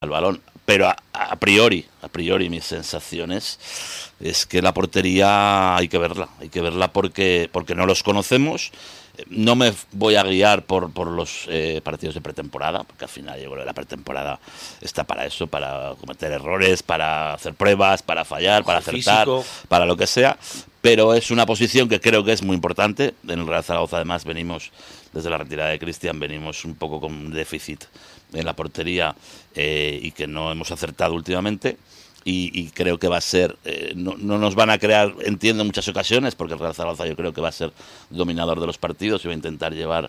al balón. Pero a priori mis sensaciones es que la portería hay que verla porque no los conocemos. No me voy a guiar por los partidos de pretemporada, porque al final yo creo que la pretemporada está para eso, para cometer errores, para hacer pruebas, para fallar, para acertar, para lo que sea. Pero es una posición que creo que es muy importante. En el Real Zaragoza, además, venimos, desde la retirada de Cristian, venimos un poco con déficit en la portería y que no hemos acertado últimamente. Y creo que va a ser, no nos van a crear, entiendo, muchas ocasiones, porque el Real Zaragoza yo creo que va a ser dominador de los partidos y va a intentar llevar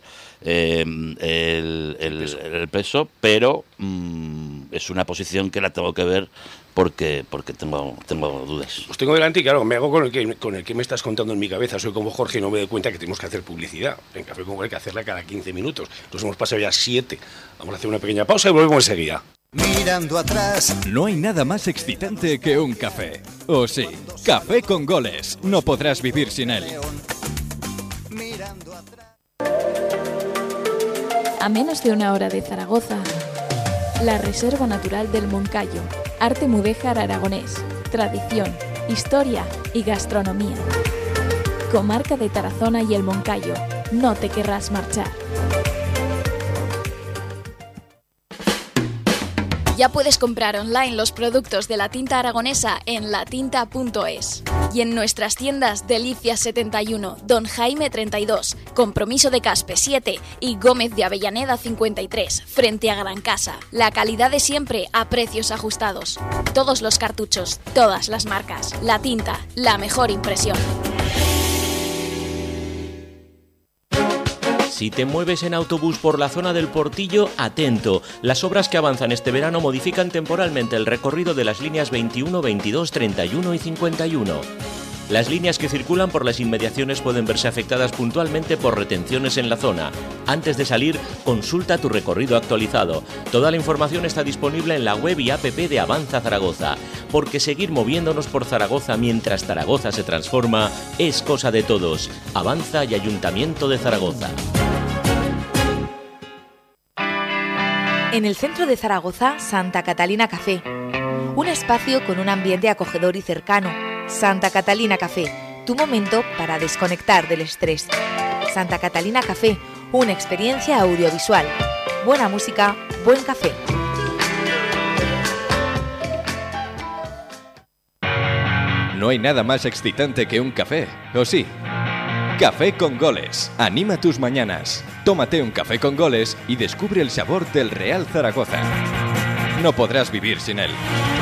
el peso, pero es una posición que la tengo que ver porque tengo dudas. Os tengo delante y claro, me hago con el que me estás contando en mi cabeza. Soy como Jorge y no me doy cuenta que tenemos que hacer publicidad. En Café con Gol hay que hacerla cada 15 minutos. Nos hemos pasado ya 7. Vamos a hacer una pequeña pausa y volvemos enseguida. Mirando atrás. No hay nada más excitante que un café. ¿O sí? Café con Goles. No podrás vivir sin él. A menos de una hora de Zaragoza, la Reserva Natural del Moncayo. Arte mudéjar aragonés. Tradición, historia y gastronomía. Comarca de Tarazona y el Moncayo. No te querrás marchar. Ya puedes comprar online los productos de la tinta aragonesa en latinta.es y en nuestras tiendas Delicias 71, Don Jaime 32, Compromiso de Caspe 7 y Gómez de Avellaneda 53, frente a Gran Casa. La calidad de siempre a precios ajustados. Todos los cartuchos, todas las marcas. La Tinta, la mejor impresión. Si te mueves en autobús por la zona del Portillo, atento. Las obras que avanzan este verano modifican temporalmente el recorrido de las líneas 21, 22, 31 y 51. Las líneas que circulan por las inmediaciones pueden verse afectadas puntualmente por retenciones en la zona. Antes de salir, consulta tu recorrido actualizado. Toda la información está disponible en la web y app de Avanza Zaragoza, porque seguir moviéndonos por Zaragoza mientras Zaragoza se transforma es cosa de todos. Avanza y Ayuntamiento de Zaragoza. En el centro de Zaragoza, Santa Catalina Café. Un espacio con un ambiente acogedor y cercano. Santa Catalina Café, tu momento para desconectar del estrés. Santa Catalina Café, una experiencia audiovisual. Buena música, buen café. No hay nada más excitante que un café, ¿o sí? Café con Goles. Anima tus mañanas. Tómate un café con goles y descubre el sabor del Real Zaragoza. No podrás vivir sin él.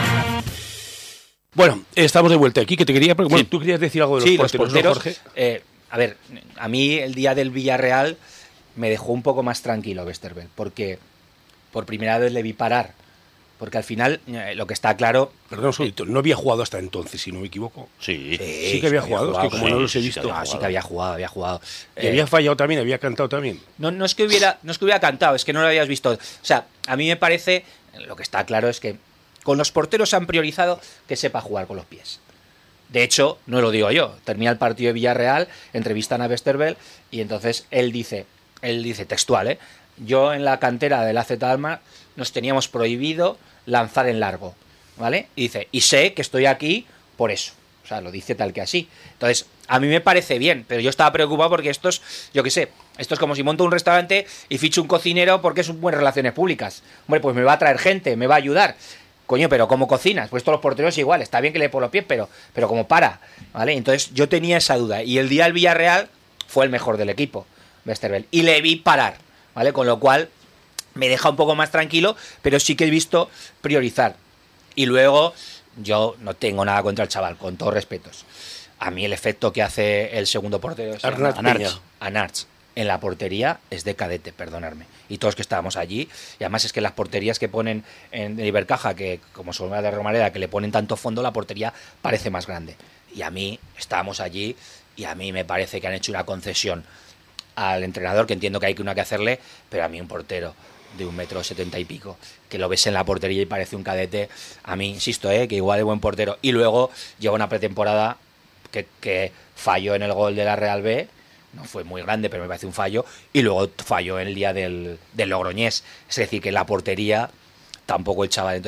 Bueno, estamos de vuelta aquí, que te quería... Bueno, tú querías decir algo de los porteros, ¿no, Jorge? A ver, a mí el día del Villarreal me dejó un poco más tranquilo Westerveld, porque por primera vez le vi parar. Porque al final, lo que está claro... Perdón un segundito, no había jugado hasta entonces, si no me equivoco. Sí que había jugado, es que como no los he visto... Sí que había jugado. Y había fallado también, había cantado también. No es que hubiera cantado, es que no lo habías visto. O sea, a mí me parece, lo que está claro es que con los porteros han priorizado que sepa jugar con los pies. De hecho, no lo digo yo, termina el partido de Villarreal, entrevistan a Westerveld y entonces él dice textual, yo en la cantera del AZ Alkmaar nos teníamos prohibido lanzar en largo, ¿vale? Y dice, y sé que estoy aquí por eso. O sea, lo dice tal que así. Entonces, a mí me parece bien, pero yo estaba preocupado porque esto es como si monto un restaurante y ficho un cocinero porque es un buen relaciones públicas. Hombre, pues me va a traer gente, me va a ayudar. Coño, pero ¿cómo cocinas? Pues todos los porteros igual, está bien que le por los pies, pero como para, ¿vale? Entonces yo tenía esa duda. Y el día del Villarreal fue el mejor del equipo, Westerveld. Y le vi parar, ¿vale? Con lo cual me deja un poco más tranquilo, pero sí que he visto priorizar. Y luego, yo no tengo nada contra el chaval, con todos respetos. A mí el efecto que hace el segundo portero es Anarch en la portería es de cadete, perdonadme. Y todos que estábamos allí, y además es que las porterías que ponen en Ibercaja, que como son de Romareda, que le ponen tanto fondo, la portería parece más grande. Y a mí, estábamos allí, y a mí me parece que han hecho una concesión al entrenador, que entiendo que hay que hacerle, pero a mí un portero de 1,70 m y pico, que lo ves en la portería y parece un cadete, a mí, insisto, que igual de buen portero. Y luego lleva una pretemporada que falló en el gol de la Real B, no fue muy grande, pero me parece un fallo, y luego falló en el día del Logroñés. Es decir, que la portería tampoco el chaval.